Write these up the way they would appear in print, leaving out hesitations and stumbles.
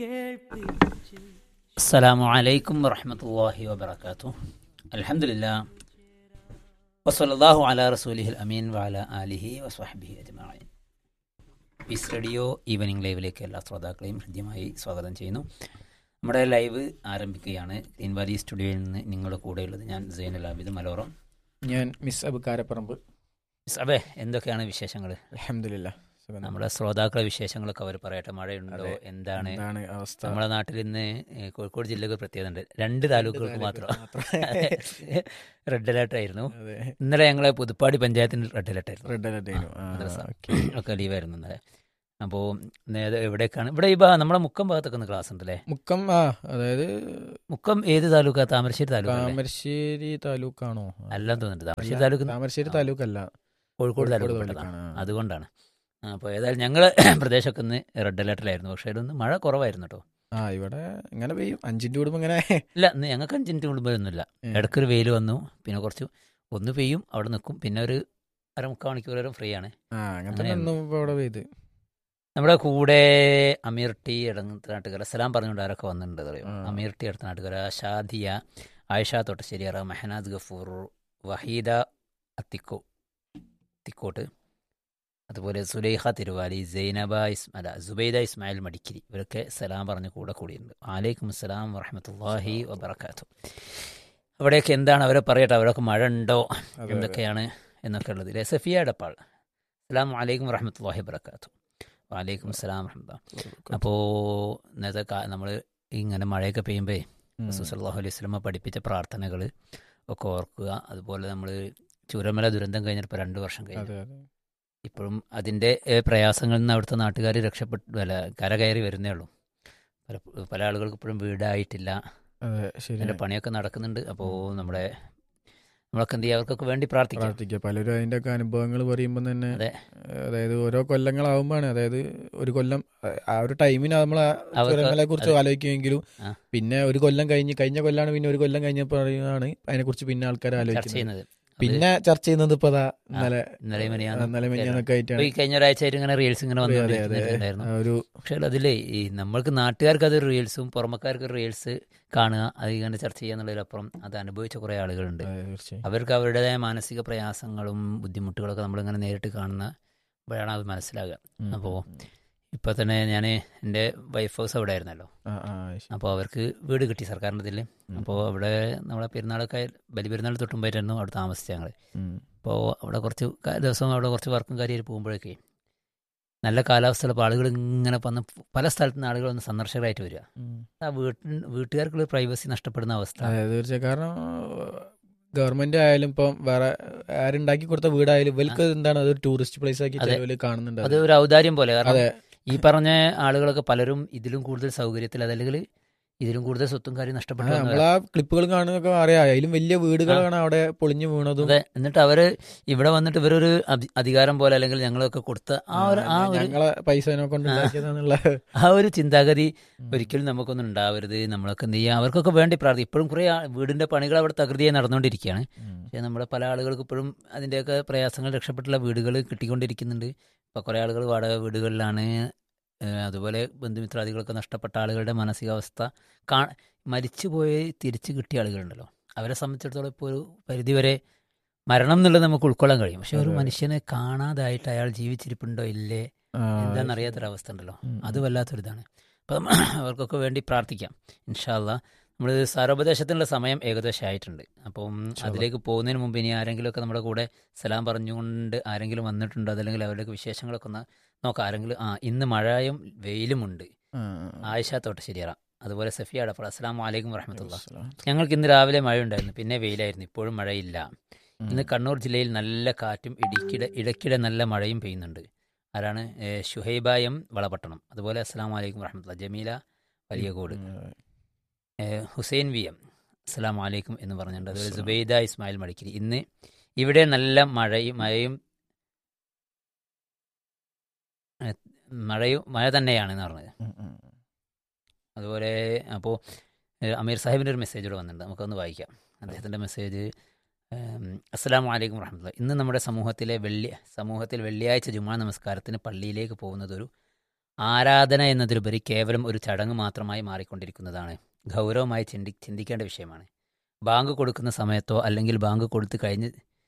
അസ്സലാമു അലൈക്കും വറഹ്മത്തുള്ളാഹി വബറകാതുഹു. അൽഹംദുലില്ലാഹ് വസ്സല്ലല്ലാഹു അലാ റസൂലിഹിൽ അമീൻ വഅലാ ആലിഹി വസ്വഹ്ബിഹി അജ്മഈൻ. പീസ് റേഡിയോ ഈവനിംഗ് ലൈവിലേക്ക് എല്ലാ ശ്രോതാക്കളെയും ഹൃദ്യമായി സ്വാഗതം ചെയ്യുന്നു. നമ്മുടെ ലൈവ് ആരംഭിക്കുകയാണ്. ഗ്രീൻ വാലി സ്റ്റുഡിയോയിൽ നിന്ന് നിങ്ങളുടെ കൂടെയുള്ളത് ഞാൻ സൈനുൽ ആബിദ് മലോറം, ഞാൻ മിസ് അബുക്കാരപ്പറമ്പ്. അബേ, എന്തൊക്കെയാണ് വിശേഷങ്ങൾ? അൽഹംദുലില്ലാ. നമ്മുടെ ശ്രോതാക്കളെ വിശേഷങ്ങളൊക്കെ അവർ പറയട്ടെ. മഴയുണ്ടോ, എന്താണ് അവസ്ഥ? നമ്മുടെ നാട്ടിൽ ഇന്ന് കോഴിക്കോട് ജില്ലക്ക് പ്രത്യേകത ഉണ്ട്. 2 താലൂക്കുകൾക്ക് മാത്രം റെഡ് അലേർട്ട് ആയിരുന്നു. ഇന്നലെ ഞങ്ങളെ പുതുപ്പാടി പഞ്ചായത്തിന് റെഡ് അലേർട്ട് ആയിരുന്നു. ഒക്കെ ലീവായിരുന്നു ഇന്നലെ. അപ്പോൾ എവിടേക്കാണ് ഇവിടെ ഈ നമ്മുടെ മുക്കം ഭാഗത്തൊക്കെ ഒന്ന് ക്ലാസ് ഉണ്ടല്ലേ? മുക്കം, അതായത് മുക്കം ഏത് താലൂക്കാ? താമരശ്ശേരി താലൂക്ക്? താമരശ്ശേരി താലൂക്കാണോ? അല്ലാന്ന് തോന്നുന്നുണ്ട്. താമരശ്ശേരി താലൂക്ക്, താമരശ്ശേരി താലൂക്ക് അല്ല, കോഴിക്കോട് താലൂക്ക്. അതുകൊണ്ടാണ്. അപ്പോൾ ഏതായാലും ഞങ്ങൾ പ്രദേശമൊക്കെ ഒന്ന് റെഡ് അലേർട്ടിലായിരുന്നു. പക്ഷേ ഇതൊന്ന് മഴ കുറവായിരുന്നു കേട്ടോ. ഇവിടെ ഇങ്ങനെ പെയ്യും 5 മിനിറ്റ് കൂടുമ്പോൾ ഇങ്ങനെ. ഇല്ല, ഇന്ന് ഞങ്ങൾക്ക് 5 മിനിറ്റ് കൂടുമ്പോഴൊന്നുമില്ല. ഇടയ്ക്കൊരു വെയിൽ വന്നു, പിന്നെ കുറച്ച് ഒന്ന് പെയ്യും, അവിടെ നിൽക്കും, പിന്നെ ഒരു അരമുക്കാൽ മണിക്കൂർ വരെ ഫ്രീ ആണ്. അവിടെ പെയ്ത് നമ്മുടെ കൂടെ അമീർ ടി ഇടത്തനാട്ടുകര സലാം പറഞ്ഞുകൊണ്ട് ആരൊക്കെ വന്നിട്ടുണ്ട് അറിയോ? അമീർ ടി ഇടത്തനാട്ടുകര, ഷാദിയ, ആയിഷ തൊട്ടശ്ശേരിയറ, മെഹനാദ് ഗഫൂർ, വഹീദ തിക്കോട്ട്, അതുപോലെ സുലൈഖ തിരുവാലി, സുബൈദ ഇസ്മായിൽ മടിക്കിരി, ഇവരൊക്കെ സലാം പറഞ്ഞ് കൂടിയിട്ടുണ്ട്. വലൈക്കും അസ്സലാം വറഹ്മത്തുള്ളാഹി വബറകാതുഹു. അവിടെയൊക്കെ എന്താണ് അവരെ പറയട്ടെ, അവരൊക്കെ മഴ ഉണ്ടോ, എന്തൊക്കെയാണ് എന്നൊക്കെ ഉള്ളത്. സഫിയ എടപ്പാൾ, അസ്സലാമു അലൈക്കും വറഹ്മത്തുള്ളാഹി വബറകാതുഹു. വലൈക്കും അസ്സലാം വറഹ്മത്തുള്ളാഹി. അപ്പോൾ ഇന്നത്തെ നമ്മൾ ഇങ്ങനെ മഴയൊക്കെ പെയ്യുമ്പോൾ റസൂൽ സല്ലല്ലാഹു അലൈഹി വസല്ലം പഠിപ്പിച്ച പ്രാർത്ഥനകൾ ഒക്കെ ഓർക്കുക. അതുപോലെ നമ്മൾ ചൂരമല ദുരന്തം കഴിഞ്ഞിട്ട് 2 വർഷം കഴിഞ്ഞു. ഇപ്പോഴും അതിൻ്റെ പ്രയാസങ്ങളിൽ നിന്ന് അവിടുത്തെ നാട്ടുകാർ കരകയറി വരുന്നേ ഉള്ളൂ. പല ആളുകൾക്ക് ഇപ്പോഴും വീടായിട്ടില്ല. അതിൻ്റെ പണിയൊക്കെ നടക്കുന്നുണ്ട്. അപ്പോൾ നമ്മളൊക്കെ എന്ത് ചെയ്യുക, അവർക്കൊക്കെ വേണ്ടി പ്രാർത്ഥിക്കുക. പലരും അതിൻ്റെ ഒക്കെ അനുഭവങ്ങൾ പറയുമ്പോൾ തന്നെ, അതായത് ഓരോ കൊല്ലങ്ങളാവുമ്പോഴാണ്, അതായത് ഒരു കൊല്ലം ആ ഒരു ടൈമിന് നമ്മൾ ചുരങ്ങളെ കുറിച്ച് ആലോചിക്കുമെങ്കിലും പിന്നെ ഒരു കൊല്ലം കഴിഞ്ഞ കൊല്ലാണ്, പിന്നെ ഒരു കൊല്ലം കഴിഞ്ഞപ്പോഴാണ് അതിനെക്കുറിച്ച് പിന്നെ ആൾക്കാർ ആലോചിക്കുന്നത്. പിന്നെ ചർച്ച ചെയ്യുന്നത് ഇപ്പൊ ഇന്നലെ മിനിയാന്നൊക്കെ ആയിട്ടാണ്. കഴിഞ്ഞ ഒരാഴ്ചയായിട്ട് ഇങ്ങനെ റീൽസ് ഇങ്ങനെ വന്നുകൊണ്ടിരിക്കുന്നുണ്ടായിരുന്നു. പക്ഷേ അതിലേ ഈ നമ്മൾക്ക് നാട്ടുകാർക്ക് അത് റീൽസും പുറമക്കാർക്ക് റീൽസ് കാണുക, അത് ഇങ്ങനെ ചർച്ച ചെയ്യാന്നുള്ളതിലപ്പുറം അത് അനുഭവിച്ച കുറേ ആളുകളുണ്ട്. അവർക്ക് അവരുടേതായ മാനസിക പ്രയാസങ്ങളും ബുദ്ധിമുട്ടുകളൊക്കെ നമ്മളിങ്ങനെ നേരിട്ട് കാണുമ്പോഴാണ് അത് മനസ്സിലാകുക. അപ്പോൾ ഇപ്പോൾ തന്നെ ഞാൻ എൻ്റെ വൈഫ് ഹൗസ് അവിടെ ആയിരുന്നല്ലോ. അപ്പോൾ അവർക്ക് വീട് കിട്ടി സർക്കാരിൻ്റെ ഇതിൽ. അപ്പോൾ അവിടെ നമ്മളെ പെരുന്നാളൊക്കെ ബലിപെരുന്നാൾ തൊട്ടുമ്പോഴായിരുന്നു അവിടെ താമസിച്ചത് ഞങ്ങൾ. അപ്പോൾ അവിടെ കുറച്ച് ദിവസം അവിടെ കുറച്ച് വർക്കും കാര്യമായിട്ട് പോകുമ്പോഴേക്കേ നല്ല കാലാവസ്ഥയുള്ള ആളുകൾ ഇങ്ങനെ വന്ന് പല സ്ഥലത്തു നിന്ന് ആളുകൾ വന്ന് സന്ദർശകരായിട്ട് വരിക. ആ വീട്ടുകാർക്കുള്ള പ്രൈവസി നഷ്ടപ്പെടുന്ന അവസ്ഥ. തീർച്ചയായും. കാരണം ഗവൺമെന്റ് ആയാലും ഇപ്പം വേറെ ആരുണ്ടാക്കി കൊടുത്ത വീടായാലും ഇവർക്ക് എന്താണ് അതൊരു ടൂറിസ്റ്റ് പ്ലേസ് ആക്കി കാണുന്നുണ്ട്. അത് ഒരു ഔദാര്യം പോലെ. കാരണം ഈ പറഞ്ഞ ആളുകളൊക്കെ പലരും ഇതിലും കൂടുതൽ സൗകര്യത്തിൽ, അതല്ലെങ്കിൽ ഇതിലും കൂടുതൽ സ്വത്തും കാര്യം നഷ്ടപ്പെട്ടു. നമ്മളാ ക്ലിപ്പുകൾ കാണുന്നതൊക്കെ അറിയാം. അതിലും വലിയ വീടുകളാണ് അവിടെ പൊളിഞ്ഞു വീണതും. അതെ. എന്നിട്ട് അവര് ഇവിടെ വന്നിട്ട് ഇവരൊരു അധികാരം പോലെ, അല്ലെങ്കിൽ ഞങ്ങളൊക്കെ കൊടുത്ത ഞങ്ങളെ പൈസ കൊണ്ടുണ്ടാക്കിയതാന്നുള്ള ആ ഒരു ചിന്താഗതി ഒരിക്കലും നമുക്കൊന്നും ഉണ്ടാവരുത്. നമ്മളൊക്കെ എന്ത് ചെയ്യുക, അവർക്കൊക്കെ വേണ്ടി പ്രാർത്ഥിക്കും. ഇപ്പോഴും കുറേ വീടിന്റെ പണികൾ അവിടെ തകൃതിയായി നടന്നുകൊണ്ടിരിക്കുകയാണ്. പക്ഷേ നമ്മുടെ പല ആളുകൾക്ക് ഇപ്പോഴും അതിൻ്റെയൊക്കെ പ്രയാസങ്ങൾ രക്ഷപ്പെട്ടുള്ള വീടുകൾ കിട്ടിക്കൊണ്ടിരിക്കുന്നുണ്ട്. ഇപ്പോൾ കുറേ ആളുകൾ വാടക വീടുകളിലാണ്. അതുപോലെ ബന്ധുമിത്രാദികളൊക്കെ നഷ്ടപ്പെട്ട ആളുകളുടെ മാനസികാവസ്ഥ മരിച്ചുപോയി തിരിച്ചു കിട്ടിയ ആളുകളുണ്ടല്ലോ, അവരെ സംബന്ധിച്ചിടത്തോളം ഇപ്പോൾ ഒരു പരിധിവരെ മരണം എന്നുള്ളത് നമുക്ക് ഉൾക്കൊള്ളാൻ കഴിയും. പക്ഷെ ഒരു മനുഷ്യനെ കാണാതായിട്ട് അയാൾ ജീവിച്ചിരിപ്പുണ്ടോ ഇല്ലേ എന്താണെന്നറിയാത്തൊരവസ്ഥ ഉണ്ടല്ലോ, അത് വല്ലാത്തൊരിതാണ്. അപ്പം അവർക്കൊക്കെ വേണ്ടി പ്രാർത്ഥിക്കാം. ഇൻഷാ അല്ലാഹ്. നമ്മൾ സാരോപദേശത്തിനുള്ള സമയം ഏകദേശം ആയിട്ടുണ്ട്. അപ്പം അതിലേക്ക് പോകുന്നതിന് മുമ്പ് ഇനി ആരെങ്കിലുമൊക്കെ നമ്മുടെ കൂടെ സലാം പറഞ്ഞുകൊണ്ട് ആരെങ്കിലും വന്നിട്ടുണ്ടോ, അതല്ലെങ്കിൽ അവരുടെയൊക്കെ വിശേഷങ്ങളൊക്കെ ഒന്ന് നോക്കാം. ആരെങ്കിലും ഇന്ന് മഴയും വെയിലുമുണ്ട്. ആയിഷ തൊട്ടശ്ശേരിയറ, അതുപോലെ സഫിയ എടപ്പാൾ, അസ്സലാമു അലൈക്കും വറഹ്മത്തുള്ളാഹി. ഞങ്ങൾക്ക് ഇന്ന് രാവിലെ മഴ ഉണ്ടായിരുന്നു, പിന്നെ വെയിലായിരുന്നു, ഇപ്പോഴും മഴയില്ല. ഇന്ന് കണ്ണൂർ ജില്ലയിൽ നല്ല കാറ്റും ഇടയ്ക്കിടെ നല്ല മഴയും പെയ്യുന്നുണ്ട്. ആരാണ്? ഷുഹൈബായം വളപട്ടണം. അതുപോലെ അസ്സലാമു അലൈക്കും വറഹ്മത്തുള്ളാഹി. ജമീല വലിയകോട്, ഹുസൈൻ വി എം അസ്സലാമു അലൈക്കും എന്ന് പറഞ്ഞിട്ടുണ്ട്. അതുപോലെ സുബൈദ ഇസ്മായിൽ മടിക്കിരി. ഇന്ന് ഇവിടെ നല്ല മഴ തന്നെയാണെന്ന് പറഞ്ഞത്. അതുപോലെ അപ്പോൾ അമീർ സാഹിബിൻ്റെ ഒരു മെസ്സേജ് കൂടെ വന്നിട്ടുണ്ട്, നമുക്കൊന്ന് വായിക്കാം അദ്ദേഹത്തിൻ്റെ മെസ്സേജ്. അസ്സലാമു അലൈക്കും വറഹ്മത്തുള്ളാഹി. ഇന്ന് നമ്മുടെ സമൂഹത്തിൽ വെള്ളിയാഴ്ച ജുമാ നമസ്കാരത്തിന് പള്ളിയിലേക്ക് പോകുന്നതൊരു ആരാധന എന്നതിലുപരി കേവലം ഒരു ചടങ്ങ് മാത്രമായി മാറിക്കൊണ്ടിരിക്കുന്നതാണ്. ഗൗരവമായി ചിന്തിക്കേണ്ട വിഷയമാണ്. ബാങ്ക് കൊടുക്കുന്ന സമയത്തോ അല്ലെങ്കിൽ ബാങ്ക് കൊടുത്തു കഴിഞ്ഞ്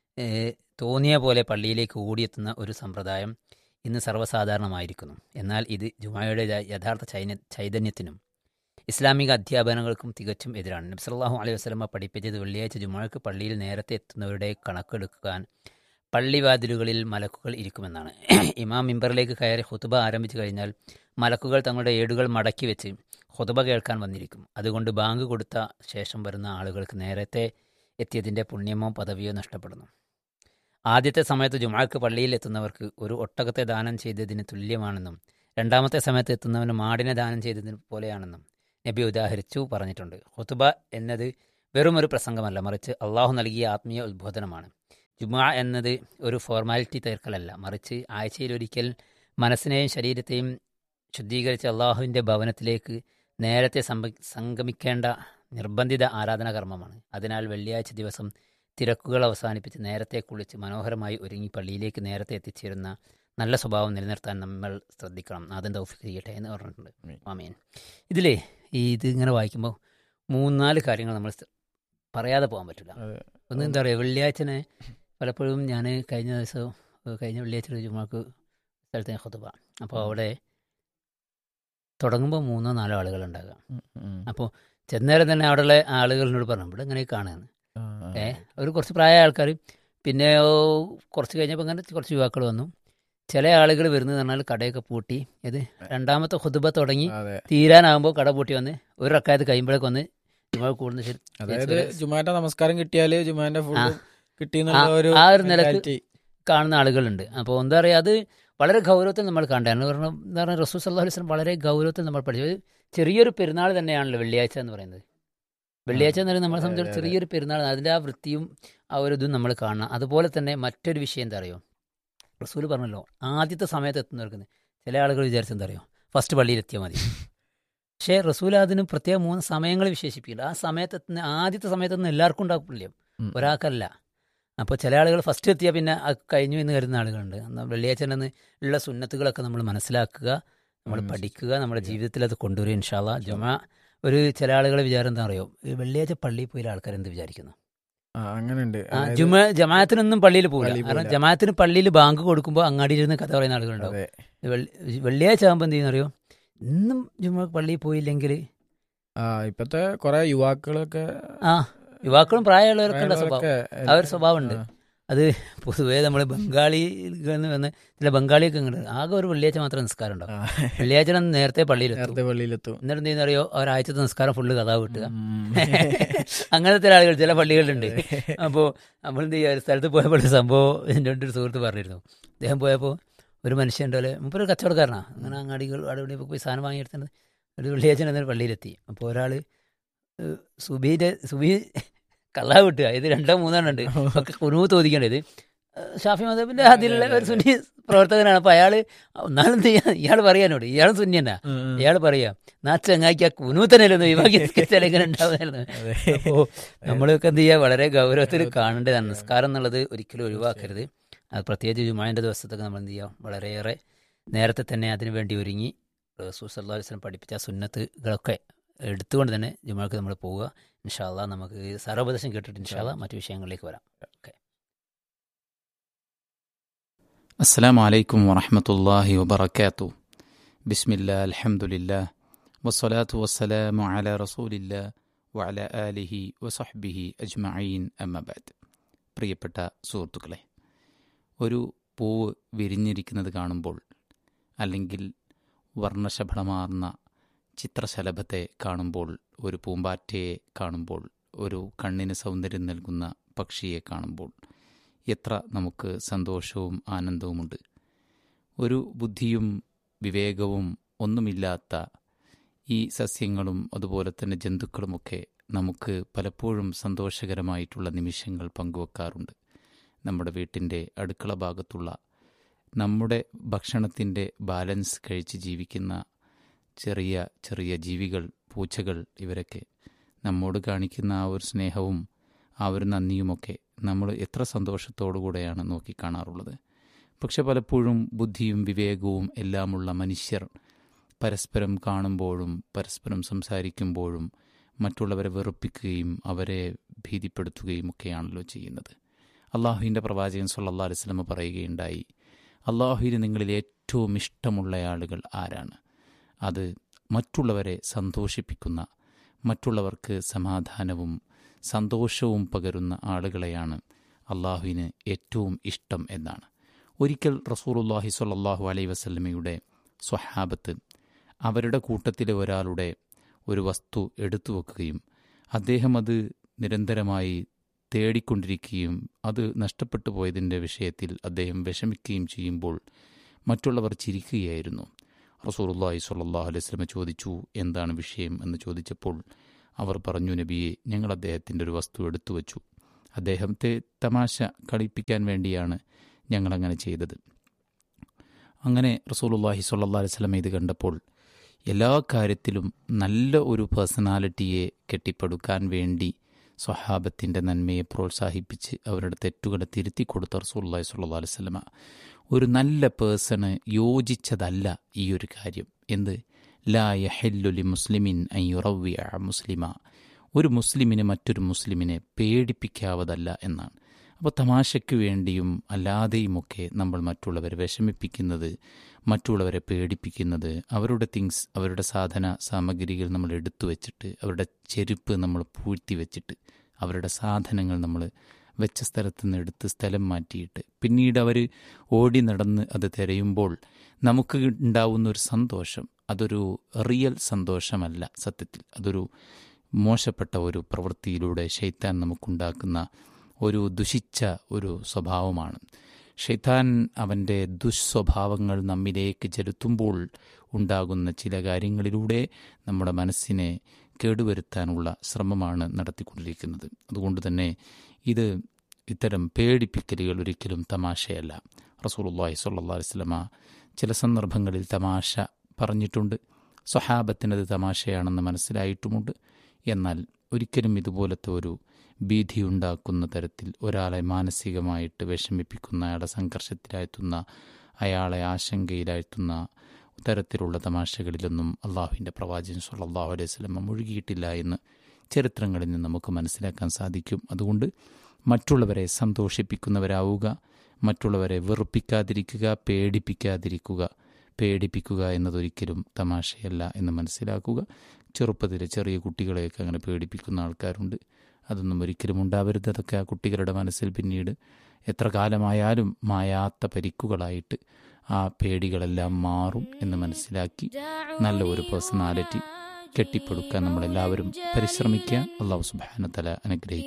തോന്നിയ പോലെ പള്ളിയിലേക്ക് ഓടിയെത്തുന്ന ഒരു സമ്പ്രദായം ഇന്ന് സർവ്വസാധാരണമായിരിക്കുന്നു. എന്നാൽ ഇത് ജുമായുടെ യഥാർത്ഥ ചൈതന്യത്തിനും ഇസ്ലാമിക അധ്യാപനങ്ങൾക്കും തികച്ചും എതിരാണ്. നബി സല്ലല്ലാഹു അലൈഹി വസല്ലമ പഠിപ്പിച്ചത് വെള്ളിയാഴ്ച ജുമാക്ക് പള്ളിയിൽ നേരത്തെ എത്തുന്നവരുടെ കണക്കെടുക്കാൻ പള്ളിവാതിലുകളിൽ മലക്കുകൾ ഇരിക്കുമെന്നാണ്. ഇമാം മിമ്പറിലേക്ക് കയറി ഖുതുബ ആരംഭിച്ചു കഴിഞ്ഞാൽ മലക്കുകൾ തങ്ങളുടെ ഏടുകൾ മടക്കി വെച്ച് ഖുതുബ കേൾക്കാൻ വന്നിരിക്കും. അതുകൊണ്ട് ബാങ്ക് കൊടുത്ത ശേഷം വരുന്ന ആളുകൾക്ക് നേരത്തെ എത്തിയതിൻ്റെ പുണ്യമോ പദവിയോ നഷ്ടപ്പെടുന്നു. ആദ്യത്തെ സമയത്ത് ജുമാക്ക് പള്ളിയിൽ എത്തുന്നവർക്ക് ഒരു ഒട്ടകത്തെ ദാനം ചെയ്തതിന് തുല്യമാണെന്നും രണ്ടാമത്തെ സമയത്ത് എത്തുന്നവന് മാടിനെ ദാനം ചെയ്തതിന് പോലെയാണെന്നും നബി ഉദാഹരിച്ചു പറഞ്ഞിട്ടുണ്ട്. ഖുതുബ എന്നത് വെറും ഒരു പ്രസംഗമല്ല, മറിച്ച് അള്ളാഹു നൽകിയ ആത്മീയ ഉദ്ബോധനമാണ്. ജുമാ എന്നത് ഒരു ഫോർമാലിറ്റി തീർക്കലല്ല, മറിച്ച് ആഴ്ചയിലൊരിക്കൽ മനസ്സിനെയും ശരീരത്തെയും ശുദ്ധീകരിച്ച് അള്ളാഹുവിൻ്റെ ഭവനത്തിലേക്ക് നേരത്തെ സംഗമിക്കേണ്ട നിർബന്ധിത ആരാധനാ കർമ്മമാണ്. അതിനാൽ വെള്ളിയാഴ്ച ദിവസം തിരക്കുകൾ അവസാനിപ്പിച്ച് നേരത്തെ കുളിച്ച് മനോഹരമായി ഒരുങ്ങി പള്ളിയിലേക്ക് നേരത്തെ എത്തിച്ചേരുന്ന നല്ല സ്വഭാവം നിലനിർത്താൻ നമ്മൾ ശ്രദ്ധിക്കണം. നാഥൻ തൗഫീഖ് ചെയ്യട്ടെ എന്ന് പറഞ്ഞിട്ടുണ്ട്. ആമീൻ. ഇതിലേ ഇത് ഇങ്ങനെ വായിക്കുമ്പോൾ 3-4 കാര്യങ്ങൾ നമ്മൾ പറയാതെ പോകാൻ പറ്റില്ല. ഒന്ന് എന്താ പറയുക, വെള്ളിയാഴ്ചനെ പലപ്പോഴും ഞാൻ കഴിഞ്ഞ വെള്ളിയാഴ്ച ജുമാക്ക് സ്ഥലത്തെ ഖുതുബ, അപ്പോൾ അവിടെ തുടങ്ങുമ്പോൾ 3-4 ആളുകളുണ്ടാകാം. അപ്പോൾ ചെന്നേരം തന്നെ അവിടെയുള്ള ആളുകളിനോട് പറഞ്ഞു ഇവിടെ ഇങ്ങനെ കാണുകയാണ്. ഒരു കുറച്ച് പ്രായമായ ആൾക്കാർ, പിന്നെ കുറച്ച് കഴിഞ്ഞപ്പോൾ അങ്ങനെ കുറച്ച് യുവാക്കൾ വന്നു. ചില ആളുകൾ വരുന്നത് പറഞ്ഞാൽ കടയൊക്കെ പൂട്ടി, ഇത് രണ്ടാമത്തെ ഖുതുബ തുടങ്ങി തീരാനാകുമ്പോൾ കട പൂട്ടി വന്ന് ഒരു റക്കായത്ത് കഴിയുമ്പോഴേക്ക് വന്ന് ജുമാ കൂടുന്ന ശരി, അതായത് ജുമാന്റെ നമസ്കാരം കിട്ടിയാല് ജുമാന്റെ ആ ഒരു നിലക്ക് കാണുന്ന ആളുകളുണ്ട്. അപ്പോൾ എന്താ പറയുക, അത് വളരെ ഗൗരവത്തിൽ നമ്മൾ കണ്ടായിരുന്നു. കാരണം എന്താ പറയുക, റസൂൽ സല്ലല്ലാഹു അലൈഹി വസല്ലം വളരെ ഗൗരവത്തിൽ നമ്മൾ പഠിച്ചത് ചെറിയൊരു പെരുന്നാൾ തന്നെയാണല്ലോ വെള്ളിയാഴ്ച എന്ന് പറയുന്നത്. വെള്ളിയാഴ്ച എന്ന് പറയുന്നത് നമ്മളെ സംബന്ധിച്ച് ചെറിയൊരു പെരുന്നാൾ, അതിൻ്റെ ആ വൃത്തിയും ആ ഒരു ഇതും നമ്മൾ കാണണം. അതുപോലെ തന്നെ മറ്റൊരു വിഷയം എന്താ അറിയോ, റസൂൽ പറഞ്ഞല്ലോ ആദ്യത്തെ സമയത്ത് എത്തുന്നവർക്ക് ചില ആളുകൾ വിചാരിച്ചെന്താ അറിയോ, ഫസ്റ്റ് പള്ളിയിലെത്തിയാൽ മതി. പക്ഷേ റസൂൽ അതിന് പ്രത്യേക 3 സമയങ്ങൾ വിശേഷിപ്പിക്കില്ല. ആ സമയത്തെത്തുന്ന ആദ്യത്തെ സമയത്തൊന്നും എല്ലാവർക്കും ഉണ്ടാക്കില്ല, ഒരാൾക്കല്ല. അപ്പോൾ ചില ആളുകൾ ഫസ്റ്റ് എത്തിയാൽ പിന്നെ കഴിഞ്ഞു എന്ന് കരുതുന്ന ആളുകളുണ്ട്. എന്നാൽ വെള്ളിയാഴ്ച ഉള്ള സുന്നത്തുകളൊക്കെ നമ്മൾ മനസ്സിലാക്കുക, നമ്മൾ പഠിക്കുക, നമ്മുടെ ജീവിതത്തിൽ അത് കൊണ്ടുവരും ഇൻഷാ അല്ലാഹ്. ജുമാ ഒരു ചില ആളുകളെ വിചാരം എന്താ അറിയോ, വെള്ളിയാഴ്ച പള്ളിയിൽ പോയി ആൾക്കാർ എന്ത് വിചാരിക്കുന്നു, ജമാഅത്തിനൊന്നും പള്ളിയിൽ പോകില്ല. കാരണം ജമാഅത്തിന് പള്ളിയിൽ ബാങ്ക് കൊടുക്കുമ്പോൾ അങ്ങാടിയിരുന്ന് കഥ പറയുന്ന ആളുകളുണ്ടാവും. വെള്ളിയാഴ്ച ആകുമ്പോൾ എന്ത് ചെയ്യുന്നറിയോ, ഇന്നും ജുമാ പള്ളിയിൽ പോയില്ലെങ്കിൽ ഇപ്പത്തെ കുറെ യുവാക്കളൊക്കെ യുവാക്കളും പ്രായമുള്ളവർക്കുള്ള സ്വഭാവം, ആ ഒരു സ്വഭാവമുണ്ട്. അത് പൊതുവേ നമ്മൾ ബംഗാളികളിൽ നിന്ന് വന്ന് ചില ബംഗാളിയൊക്കെ ഉണ്ട്, ആകെ ഒരു വെള്ളിയാഴ്ച മാത്രം നിസ്കാരം ഉണ്ടാവും. വെള്ളിയാഴ്ച നേരത്തെ പള്ളിയിലെത്തും. എന്നിട്ട് എന്ത് ചെയ്യുന്നറിയോ, ഒരാഴ്ചത്തെ നിസ്കാരം ഫുള്ള് കഥാ വിട്ടുക. അങ്ങനത്തെ ആളുകൾ ചില പള്ളികളിലുണ്ട്. അപ്പോൾ നമ്മൾ എന്ത് ചെയ്യുക, ഒരു സ്ഥലത്ത് പോയപ്പോൾ സംഭവം എൻ്റെ ഒരു സുഹൃത്ത് പറഞ്ഞിരുന്നു. അദ്ദേഹം പോയപ്പോൾ ഒരു മനുഷ്യൻ്റെ പോലെ മുമ്പൊരു കച്ചവടക്കാരനാണ്, അങ്ങനെ അങ്ങാടികൾ അവിടെ പോയി സാധനം വാങ്ങിയെടുത്തിട്ട് ഒരു വെള്ളിയാഴ്ച എന്നൊരു പള്ളിയിലെത്തി. അപ്പോൾ ഒരാൾ സുബി കള്ളാ വിട്ടുക, ഇത് 2-3 ഉണ്ട് ഒക്കെ കുനുവ് തോന്നിക്കേണ്ടത്. ഷാഫി മദബിന്റെ അതിലുള്ള ഒരു സുന്നി പ്രവർത്തകനാണ്. അപ്പൊ ഒന്നാളും ഇയാൾ പറയാനോട്, ഇയാളും സുന്നി തന്നെ, ഇയാൾ പറയാ നാ ചങ്ങാക്കി ആ കുനുവ് തന്നെയല്ലോ ഒഴിവാക്കി എങ്ങനെ ഉണ്ടാവുന്നായിരുന്നു. അപ്പോ നമ്മളൊക്കെ എന്ത് ചെയ്യുക, വളരെ ഗൗരവത്തിൽ കാണേണ്ടതാണ്. നിസ്കാരം എന്നുള്ളത് ഒരിക്കലും ഒഴിവാക്കരുത്. അത് പ്രത്യേകിച്ച് ജുമാന്റെ ദിവസത്തൊക്കെ നമ്മൾ എന്ത് ചെയ്യുക, വളരെയേറെ നേരത്തെ തന്നെ അതിനു വേണ്ടി ഒരുങ്ങി റസൂൽ സല്ലല്ലാഹു അലൈഹി വസല്ലം പഠിപ്പിച്ച സുന്നത്തുകളൊക്കെ എടുത്തുകൊണ്ട് തന്നെ ജുമാക്ക് നമ്മൾ പോവുക. ഇൻഷാ അല്ലാഹ് നമുക്ക് സർവോപദേശം കേട്ടിട്ട് ഇൻഷാ അല്ലാഹ് മറ്റു വിഷയങ്ങളിലേക്ക് വരാം. ഓക്കെ. അസ്സലാമു അലൈക്കും വറഹ്മത്തുള്ളാഹി വബറകാതുഹു. ബിസ്മില്ലാഹി അൽഹംദുലില്ലാഹ് വസ്സലാത്തു വസ്സലാമു അലാ റസൂലില്ലാഹ് വഅലാ ആലിഹി വസഹ്ബിഹി അജ്മഈൻ അമ്മാ ബഅദ്. പ്രിയപ്പെട്ട സുഹൃത്തുക്കളെ, ഒരു പൂവ് വിരിഞ്ഞിരിക്കുന്നത് കാണുമ്പോൾ, അല്ലെങ്കിൽ വർണ്ണശബളമാർന്ന ചിത്രശലഭത്തെ കാണുമ്പോൾ, ഒരു പൂമ്പാറ്റയെ കാണുമ്പോൾ, ഒരു കണ്ണിന് സൗന്ദര്യം നൽകുന്ന പക്ഷിയെ കാണുമ്പോൾ എത്ര നമുക്ക് സന്തോഷവും ആനന്ദവുമുണ്ട്. ഒരു ബുദ്ധിയും വിവേകവും ഒന്നുമില്ലാത്ത ഈ സസ്യങ്ങളും അതുപോലെ തന്നെ ജന്തുക്കളുമൊക്കെ നമുക്ക് പലപ്പോഴും സന്തോഷകരമായിട്ടുള്ള നിമിഷങ്ങൾ പങ്കുവെക്കാറുണ്ട്. നമ്മുടെ വീട്ടിൻ്റെ അടുക്കള ഭാഗത്തുള്ള നമ്മുടെ ഭക്ഷണത്തിൻ്റെ ബാലൻസ് കഴിച്ച് ജീവിക്കുന്ന ചെറിയ ചെറിയ ജീവികൾ, പൂച്ചകൾ, ഇവരൊക്കെ നമ്മോട് കാണിക്കുന്ന ആ ഒരു സ്നേഹവും ആ ഒരു നന്ദിയുമൊക്കെ നമ്മൾ എത്ര സന്തോഷത്തോടു കൂടെയാണ് നോക്കിക്കാണാറുള്ളത്. പക്ഷെ പലപ്പോഴും ബുദ്ധിയും വിവേകവും എല്ലാമുള്ള മനുഷ്യർ പരസ്പരം കാണുമ്പോഴും പരസ്പരം സംസാരിക്കുമ്പോഴും മറ്റുള്ളവരെ വെറുപ്പിക്കുകയും അവരെ ഭീതിപ്പെടുത്തുകയും ഒക്കെയാണല്ലോ ചെയ്യുന്നത്. അള്ളാഹുവിൻ്റെ പ്രവാചകൻ സല്ലല്ലാഹു അലൈഹി വസല്ലം പറയുകയുണ്ടായി, അള്ളാഹുവിന് നിങ്ങളിൽ ഏറ്റവും ഇഷ്ടമുള്ള ആളുകൾ ആരാണ്? അത് മറ്റുള്ളവരെ സന്തോഷിപ്പിക്കുന്ന, മറ്റുള്ളവർക്ക് സമാധാനവും സന്തോഷവും പകരുന്ന ആളുകളെയാണ് അള്ളാഹുവിന് ഏറ്റവും ഇഷ്ടം എന്നാണ്. ഒരിക്കൽ റസൂലുള്ളാഹി സ്വല്ലല്ലാഹു അലൈഹി വസല്ലമയുടെ സ്വഹാബത്ത് അവരുടെ കൂട്ടത്തിലെ ഒരാളുടെ ഒരു വസ്തു എടുത്തു വെക്കുകയും അദ്ദേഹം അത് നിരന്തരമായി തേടിക്കൊണ്ടിരിക്കുകയും അത് നഷ്ടപ്പെട്ടു പോയതിൻ്റെ വിഷയത്തിൽ അദ്ദേഹം വിഷമിക്കുകയും ചെയ്യുമ്പോൾ മറ്റുള്ളവർ ചിരിക്കുകയായിരുന്നു. റസൂലുള്ളാഹി സ്വല്ലല്ലാഹു അലൈഹി വസല്ലം ചോദിച്ചു, എന്താണ് വിഷയം എന്ന് ചോദിച്ചപ്പോൾ അവർ പറഞ്ഞു, നബിയെ, ഞങ്ങൾ അദ്ദേഹത്തിൻ്റെ ഒരു വസ്തു എടുത്തു വച്ചു. അദ്ദേഹത്തെ തമാശ കളിപ്പിക്കാൻ വേണ്ടിയാണ് ഞങ്ങളങ്ങനെ ചെയ്തത്. അങ്ങനെ റസൂലുള്ളാഹി സ്വല്ലല്ലാഹു അലൈഹി വസല്ലം ഇത് കണ്ടപ്പോൾ എല്ലാ കാര്യത്തിലും നല്ല ഒരു പേഴ്സണാലിറ്റിയെ കെട്ടിപ്പടുക്കാൻ വേണ്ടി സ്വഹാബത്തിൻ്റെ നന്മയെ പ്രോത്സാഹിപ്പിച്ച് അവരുടെ തെറ്റുകളെ തിരുത്തി കൊടുത്ത റസൂലുള്ളാഹി സ്വല്ലല്ലാഹു അലൈഹി വസല്ലം ഒരു നല്ല പേഴ്സണ് യോജിച്ചതല്ല ഈ ഒരു കാര്യം. എന്ത്? ലാ യഹില്ലു ലി മുസ്ലിമിൻ അൻ യുറവ്വിഅ മുസ്ലിമ, ഒരു മുസ്ലിമിന് മറ്റൊരു മുസ്ലിമിനെ പേടിപ്പിക്കാവതല്ല എന്നാണ്. അപ്പോൾ തമാശയ്ക്ക് വേണ്ടിയും അല്ലാതെയുമൊക്കെ നമ്മൾ മറ്റുള്ളവരെ വിഷമിപ്പിക്കുന്നത്, മറ്റുള്ളവരെ പേടിപ്പിക്കുന്നത്, അവരുടെ അവരുടെ സാധന സാമഗ്രികൾ നമ്മൾ എടുത്തു വെച്ചിട്ട്, അവരുടെ ചെരുപ്പ് നമ്മൾ പൂഴ്ത്തി വെച്ചിട്ട്, അവരുടെ സാധനങ്ങൾ നമ്മൾ വെച്ച സ്ഥലത്ത് നിന്ന് എടുത്ത് സ്ഥലം മാറ്റിയിട്ട് പിന്നീട് അവർ ഓടി നടന്ന് അത് തിരയുമ്പോൾ നമുക്ക് ഉണ്ടാവുന്ന ഒരു സന്തോഷം, അതൊരു റിയൽ സന്തോഷമല്ല. സത്യത്തിൽ അതൊരു മോശപ്പെട്ട ഒരു പ്രവൃത്തിയിലൂടെ ശൈത്താൻ നമുക്കുണ്ടാക്കുന്ന ഒരു ദുഷിച്ച ഒരു സ്വഭാവമാണ്. ശൈത്താൻ അവൻ്റെ ദുസ്വഭാവങ്ങൾ നമ്മിലേക്ക് ചെലുത്തുമ്പോൾ ഉണ്ടാകുന്ന ചില കാര്യങ്ങളിലൂടെ നമ്മുടെ മനസ്സിനെ കേടുവരുത്താനുള്ള ശ്രമമാണ് നടത്തിക്കൊണ്ടിരിക്കുന്നത്. അതുകൊണ്ട് തന്നെ ഇത്തരം പേടിപ്പിക്കലുകൾ ഒരിക്കലും തമാശയല്ല. റസൂലുള്ളാഹി സ്വല്ലല്ലാഹു അലൈഹി വസല്ലം ചില സന്ദർഭങ്ങളിൽ തമാശ പറഞ്ഞിട്ടുണ്ട്. സ്വഹാബത്തിനത് തമാശയാണെന്ന് മനസ്സിലായിട്ടുമുണ്ട്. എന്നാൽ ഒരിക്കലും ഇതുപോലത്തെ ഒരു ഭീതിയുണ്ടാക്കുന്ന തരത്തിൽ ഒരാളെ മാനസികമായിട്ട് വിഷമിപ്പിക്കുന്ന, അയാളെ സംഘർഷത്തിലാഴ്ത്തുന്ന, അയാളെ ആശങ്കയിലാഴ്ത്തുന്ന തരത്തിലുള്ള തമാശകളിലൊന്നും അള്ളാഹുവിൻ്റെ പ്രവാചകൻ സ്വല്ലല്ലാഹു അലൈഹി വസല്ലം മുഴുകിയിട്ടില്ല എന്ന് ചരിത്രങ്ങളിൽ നിന്ന് നമുക്ക് മനസ്സിലാക്കാൻ സാധിക്കും. അതുകൊണ്ട് മറ്റുള്ളവരെ സന്തോഷിപ്പിക്കുന്നവരാവുക, മറ്റുള്ളവരെ വെറുപ്പിക്കാതിരിക്കുക, പേടിപ്പിക്കുക എന്നതൊരിക്കലും തമാശയല്ല എന്ന് മനസ്സിലാക്കുക. ചെറുപ്പത്തിലെ ചെറിയ കുട്ടികളെയൊക്കെ അങ്ങനെ പേടിപ്പിക്കുന്ന ആൾക്കാരുണ്ട്. അതൊന്നും ഒരിക്കലും ഉണ്ടാവരുത്. അതൊക്കെ ആ കുട്ടികളുടെ മനസ്സിൽ പിന്നീട് എത്ര കാലമായാലും മായാത്ത പരിക്കുകളായിട്ട് ആ പേടികളെല്ലാം മാറും എന്ന് മനസ്സിലാക്കി നല്ല ഒരു പേഴ്സണാലിറ്റി കെട്ടിപ്പടുക്കാൻ നമ്മളെല്ലാവരും പരിശ്രമിക്കുക. അല്ലാഹു സുബ്ഹാനഹു വ തആല അനുഗ്രഹിക്കട്ടെ.